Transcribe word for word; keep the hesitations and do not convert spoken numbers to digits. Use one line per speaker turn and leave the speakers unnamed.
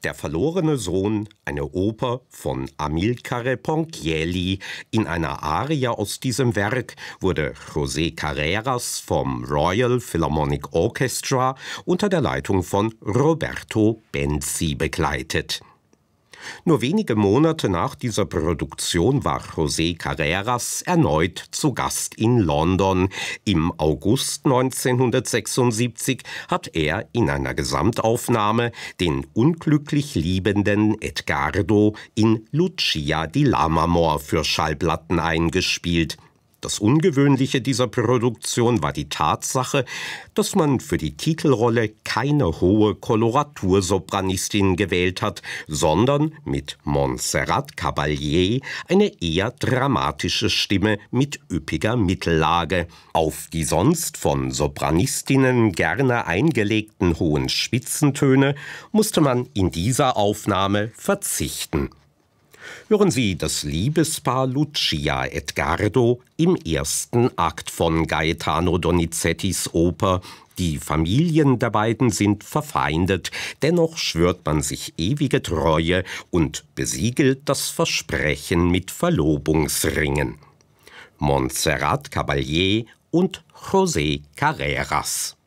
Der verlorene Sohn, eine Oper von Amilcare Ponchielli. In einer Arie aus diesem Werk wurde José Carreras vom Royal Philharmonic Orchestra unter der Leitung von Roberto Benzi begleitet. Nur wenige Monate nach dieser Produktion war José Carreras erneut zu Gast in London. Im August neunzehnhundertsechsundsiebzig hat er in einer Gesamtaufnahme den unglücklich liebenden Edgardo in Lucia di Lammermoor für Schallplatten eingespielt. Das Ungewöhnliche dieser Produktion war die Tatsache, dass man für die Titelrolle keine hohe Koloratursopranistin gewählt hat, sondern mit Montserrat Caballé eine eher dramatische Stimme mit üppiger Mittellage. Auf die sonst von Sopranistinnen gerne eingelegten hohen Spitzentöne musste man in dieser Aufnahme verzichten. Hören Sie das Liebespaar Lucia Edgardo im ersten Akt von Gaetano Donizettis Oper. Die Familien der beiden sind verfeindet, dennoch schwört man sich ewige Treue und besiegelt das Versprechen mit Verlobungsringen. Montserrat Caballé und José Carreras.